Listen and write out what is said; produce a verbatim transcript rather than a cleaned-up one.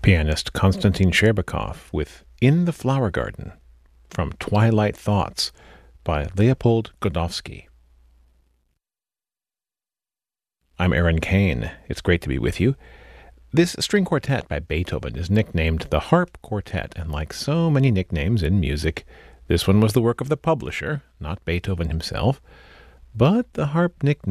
Pianist Konstantin Sherbakov with In the Flower Garden from Twilight Thoughts by Leopold Godowsky. I'm Aaron Kane. It's great to be with you. This string quartet by Beethoven is nicknamed the Harp Quartet, and like so many nicknames in music, this one was the work of the publisher, not Beethoven himself. But the harp nickname